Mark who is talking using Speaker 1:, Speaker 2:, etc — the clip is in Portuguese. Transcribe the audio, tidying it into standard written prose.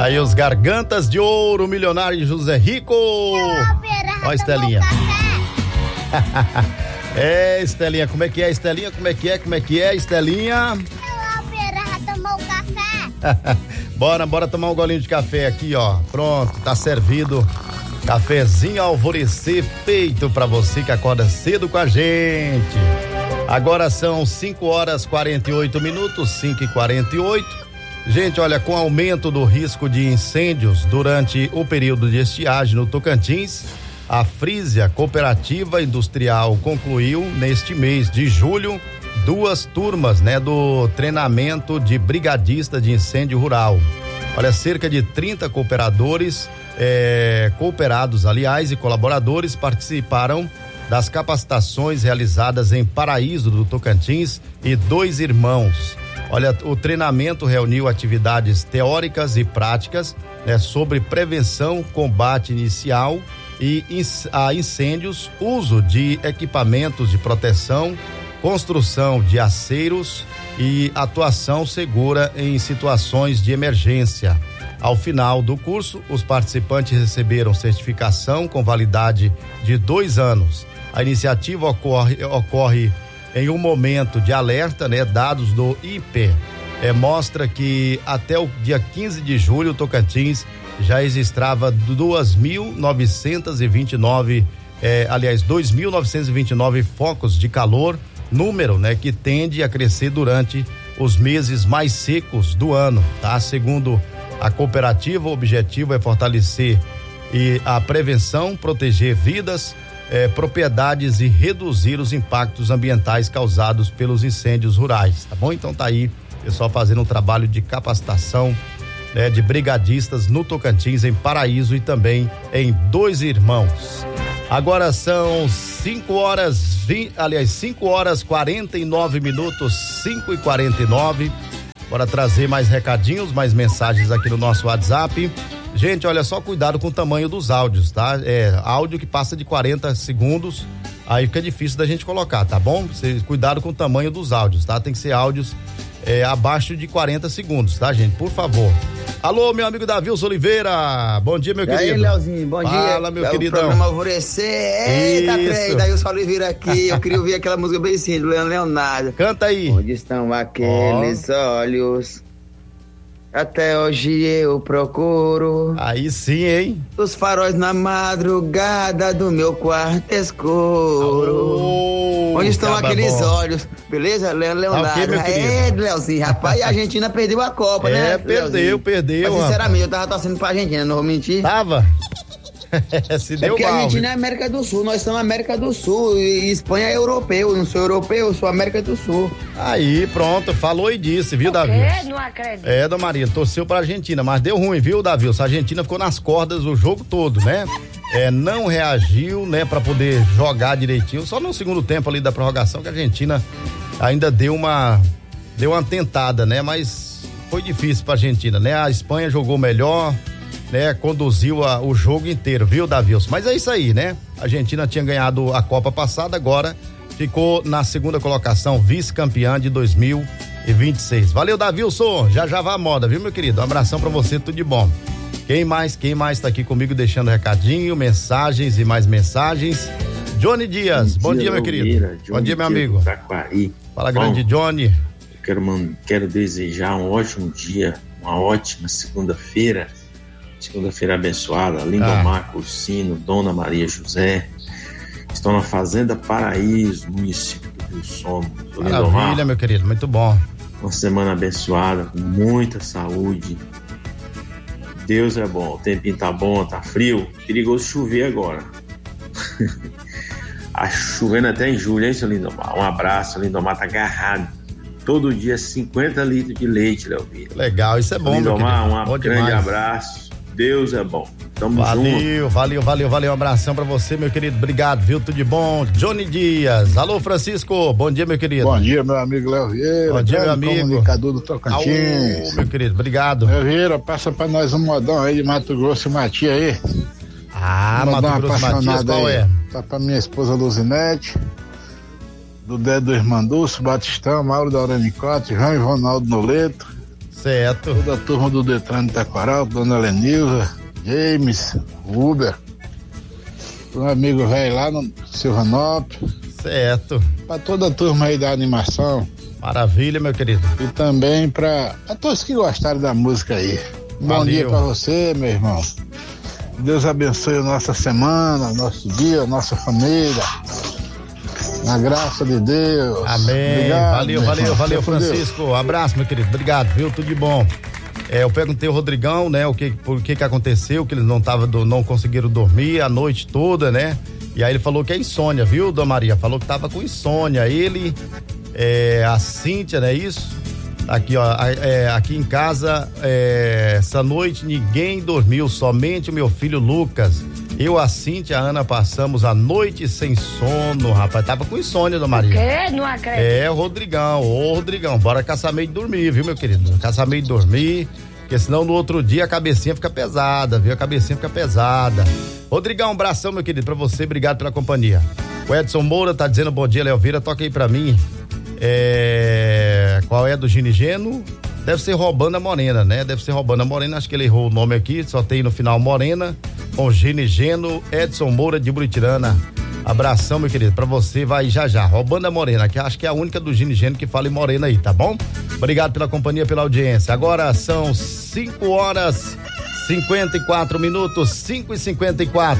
Speaker 1: Aí os Gargantas de Ouro, Milionário José Rico. Ó, Estelinha. Estelinha, como é que é, Estelinha? Como é que é, Estelinha?
Speaker 2: Já tomou café?
Speaker 1: Bora tomar um golinho de café aqui, ó. Pronto, tá servido. Cafezinho Alvorecer feito pra você que acorda cedo com a gente. Agora são 5h48, 5h48. Gente, olha, com o aumento do risco de incêndios durante o período de estiagem no Tocantins, a Frísia Cooperativa Industrial concluiu neste mês de julho 2 turmas, do treinamento de brigadista de incêndio rural. Olha, cerca de 30 cooperados, aliás, e colaboradores participaram das capacitações realizadas em Paraíso do Tocantins e Dois Irmãos. Olha, o treinamento reuniu atividades teóricas e práticas, sobre prevenção, combate inicial e a incêndios, uso de equipamentos de proteção, construção de aceiros e atuação segura em situações de emergência. Ao final do curso, os participantes receberam certificação com validade de 2 anos. A iniciativa ocorre em um momento de alerta, dados do IPE. Mostra que até o dia 15 de julho, o Tocantins já registrava 2.929 focos de calor, número, que tende a crescer durante os meses mais secos do ano, tá? Segundo a cooperativa, o objetivo é fortalecer a prevenção, proteger vidas, propriedades e reduzir os impactos ambientais causados pelos incêndios rurais, tá bom? Então tá aí, pessoal fazendo um trabalho de capacitação, de brigadistas no Tocantins, em Paraíso e também em Dois Irmãos. Agora são 5h49, 5h49. Bora trazer mais recadinhos, mais mensagens aqui no nosso WhatsApp. Gente, olha só, cuidado com o tamanho dos áudios, tá? Áudio que passa de 40 segundos, aí fica difícil da gente colocar, tá bom? Cuidado com o tamanho dos áudios, tá? Tem que ser áudios abaixo de 40 segundos, tá, gente? Por favor. Alô, meu amigo Davilson Oliveira. Bom dia, meu querido.
Speaker 3: E aí, Leozinho, bom dia.
Speaker 1: Fala, meu queridão.
Speaker 3: O programa Alvorecer. Eita, trem, Davilson Oliveira aqui. Eu queria ouvir aquela música bem simples, do Leonardo.
Speaker 1: Canta aí.
Speaker 3: Onde estão aqueles olhos? Até hoje eu procuro.
Speaker 1: Aí sim, hein?
Speaker 3: Os faróis na madrugada do meu quarto escuro. Onde estão aqueles olhos? Beleza, Leonardo? Leozinho, rapaz, e a Argentina perdeu a Copa, né?
Speaker 1: Perdeu.
Speaker 3: Mas, sinceramente, eu tava torcendo pra Argentina, não vou mentir.
Speaker 1: Tava? Se deu
Speaker 3: porque
Speaker 1: mal,
Speaker 3: a Argentina é América do Sul, nós somos América do Sul, e Espanha é europeu, eu não sou europeu, eu sou América do Sul.
Speaker 1: Aí, pronto, falou e disse, viu, Davi?
Speaker 2: Não acredito.
Speaker 1: Dona Maria, torceu pra Argentina, mas deu ruim, viu, Davi? A Argentina ficou nas cordas o jogo todo, né? Não reagiu, pra poder jogar direitinho, só no segundo tempo ali da prorrogação que a Argentina ainda deu uma tentada, mas foi difícil pra Argentina, A Espanha jogou melhor, conduziu o jogo inteiro, viu, Davilson? Mas é isso aí, A Argentina tinha ganhado a Copa passada, agora ficou na segunda colocação, vice-campeã de 2026. Valeu, Davilson, já vai a moda, viu, meu querido? Um abração pra você, tudo de bom. Quem mais tá aqui comigo deixando recadinho, mensagens e mais mensagens? Johnny Dias, bom dia, meu querido. Bom dia, meu amigo.
Speaker 4: Taquari.
Speaker 1: Fala, grande Johnny.
Speaker 4: Quero desejar um ótimo dia, uma ótima segunda-feira abençoada. Lindomar Cursino, Dona Maria José, estão na Fazenda Paraíso, município do Rio Somo.
Speaker 1: Maravilha, meu querido, muito bom.
Speaker 4: Uma semana abençoada, com muita saúde. Deus é bom, o tempinho tá bom, tá frio, perigoso chover agora. Chovendo até em julho, hein, seu Lindomar? Um abraço, o Lindomar tá agarrado. Todo dia 50 litros de leite, Leovira.
Speaker 1: Legal, isso é bom,
Speaker 4: Lindomar,
Speaker 1: meu querido.
Speaker 4: Um grande abraço. Deus é bom. Tamo junto.
Speaker 1: Valeu. Um abração pra você, meu querido. Obrigado, viu? Tudo de bom. Johnny Dias. Alô, Francisco. Bom dia, meu querido.
Speaker 5: Bom dia, meu amigo Léo Vieira.
Speaker 1: Bom dia, meu amigo.
Speaker 5: Comunicador do Tocantins.
Speaker 1: Meu querido, obrigado.
Speaker 5: Léo Vieira, passa pra nós um modão aí de Mato Grosso e Matias aí.
Speaker 1: Mato Grosso e Matias, qual é?
Speaker 5: Tá pra minha esposa Luzinete, do Dedé do Irmandúcio, Batistão, Mauro da Oranicote, Rão e Ronaldo Noleto.
Speaker 1: Certo.
Speaker 5: Toda a turma do Detran de Taquaral, Dona Lenilza, James, Uber. Um amigo velho lá no Silvanópolis.
Speaker 1: Certo.
Speaker 5: Pra toda a turma aí da animação.
Speaker 1: Maravilha, meu querido.
Speaker 5: E também pra todos que gostaram da música aí. Bom dia pra você, meu irmão. Deus abençoe a nossa semana, nosso dia, nossa família. Na graça de Deus.
Speaker 1: Amém.
Speaker 5: Obrigado,
Speaker 1: valeu, Francisco. Deus. Abraço, meu querido. Obrigado, viu? Tudo de bom. Eu perguntei ao Rodrigão, né, por que aconteceu, que eles não conseguiram dormir a noite toda, né? E aí ele falou que é insônia, viu, Dona Maria? Falou que tava com insônia. Ele, a Cíntia, não é isso? Aqui, ó, aqui em casa, essa noite ninguém dormiu, somente o meu filho Lucas. Eu, a Cíntia e a Ana passamos a noite sem sono, rapaz. Tava com insônia, Dona Maria.
Speaker 2: O quê? Não acredito.
Speaker 1: O Rodrigão, bora caçar meio de dormir, viu, meu querido? Caçar meio de dormir, porque senão no outro dia a cabecinha fica pesada, viu? A cabecinha fica pesada. Rodrigão, um abração, meu querido, pra você, obrigado pela companhia. O Edson Moura tá dizendo bom dia, Leovira, toca aí pra mim. Qual é do Ginigeno? Deve ser Roubando a Morena, né? Deve ser Roubando a Morena, acho que ele errou o nome aqui, só tem no final Morena, com Ginigeno, Edson Moura de Buritirana. Abração, meu querido, pra você, vai já, Roubando a Morena, que acho que é a única do Ginigeno que fala em Morena aí, tá bom? Obrigado pela companhia, pela audiência. Agora são 5 horas 54 minutos, 5h54.